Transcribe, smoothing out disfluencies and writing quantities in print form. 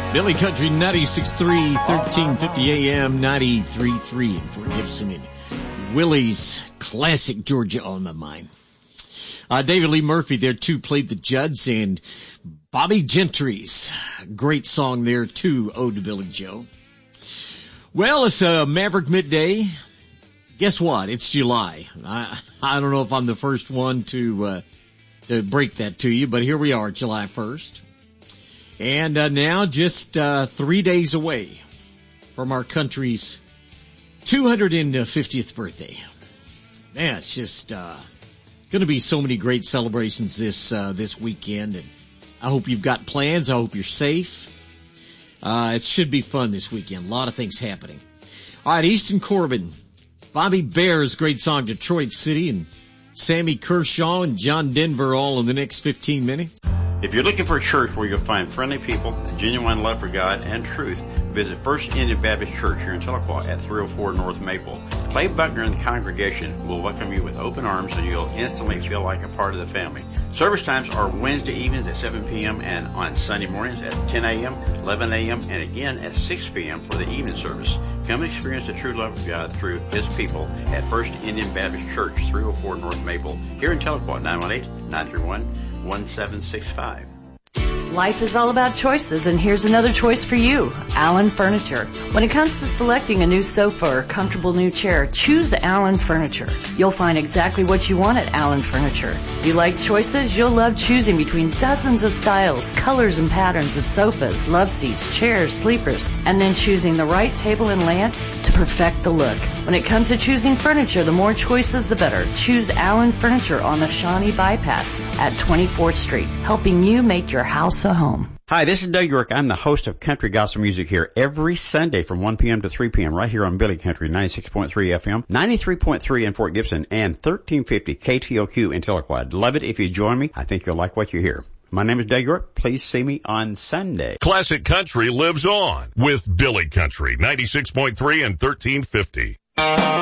Billy Country 96.3, 1350 AM, 93.3 in Fort Gibson, and Willie's classic Georgia on my mind. David Lee Murphy there too played the Judds, and Bobby Gentry's great song there too, Ode to Billy Joe. Well, it's a Maverick Midday. Guess what? It's July. I don't know if I'm the first one to break that to you, but here we are, July 1st. And now just 3 days away from our country's 250th birthday. Man, it's just going to be so many great celebrations this weekend, and I hope you've got plans. I hope you're safe. It should be fun this weekend. A lot of things happening. All right, Easton Corbin, Bobby Bear's great song Detroit City, and Sammy Kershaw and John Denver all in the next 15 minutes. If you're looking for a church where you'll find friendly people, genuine love for God, and truth, visit First Indian Baptist Church here in Tahlequah at 304 North Maple. Clay Buckner and the congregation will welcome you with open arms, and you'll instantly feel like a part of the family. Service times are Wednesday evenings at 7 p.m. and on Sunday mornings at 10 a.m., 11 a.m., and again at 6 p.m. for the evening service. Come experience the true love of God through His people at First Indian Baptist Church, 304 North Maple, here in Tahlequah, 918-931-1765. Life is all about choices, and here's another choice for you, Allen Furniture. When it comes to selecting a new sofa or comfortable new chair, choose Allen Furniture. You'll find exactly what you want at Allen Furniture. If you like choices, you'll love choosing between dozens of styles, colors, and patterns of sofas, love seats, chairs, sleepers, and then choosing the right table and lamps to perfect the look. When it comes to choosing furniture, the more choices, the better. Choose Allen Furniture on the Shawnee Bypass at 24th Street, helping you make your house a home. Hi, this is Doug York. I'm the host of Country Gospel Music here every Sunday from 1 p.m. to 3 p.m. right here on Billy Country 96.3 FM, 93.3 in Fort Gibson, and 1350 KTOQ in Tahlequah. Love it if you join me. I think you'll like what you hear. My name is Doug York. Please see me on Sunday. Classic Country lives on with Billy Country 96.3 and 1350.